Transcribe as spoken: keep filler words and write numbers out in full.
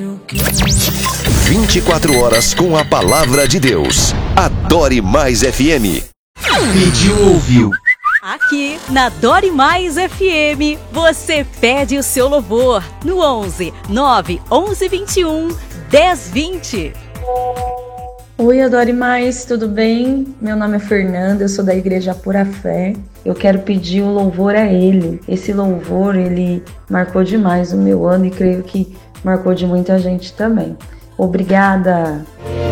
vinte e quatro horas com a palavra de Deus. Adore Mais F M. Pediu, ouviu. Aqui na Adore Mais F M, você pede o seu louvor no onze nove onze vinte e um dez vinte. Oi, Adore Mais, tudo bem? Meu nome é Fernanda, eu sou da Igreja Pura Fé. Eu quero pedir um louvor a Ele. Esse louvor, ele marcou demais o meu ano e creio que marcou de muita gente também. Obrigada!